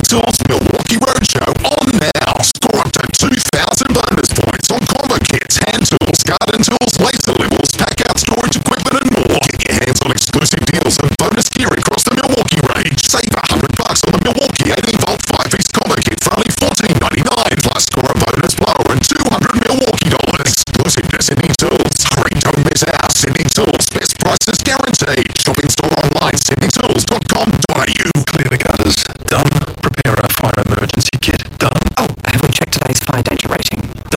Tools Milwaukee Roadshow on now. Score up to 2,000 bonus points on combo kits, hand tools, garden tools, laser levels, pack-out storage equipment and more. Get your hands on exclusive deals and bonus gear across the Milwaukee range. Save $100 on the Milwaukee 18-volt 5-piece combo kit for only $14.99. Plus score a bonus blower and $200 Milwaukee dollars. Exclusive to Sydney Tools. Hurry, don't miss out. Sydney Tools, best prices guaranteed. Shop in store online, sydneytools.com.au. Clear the gutters. Done. Prepare a fire emergency kit. Done. Oh, have we checked today's fire danger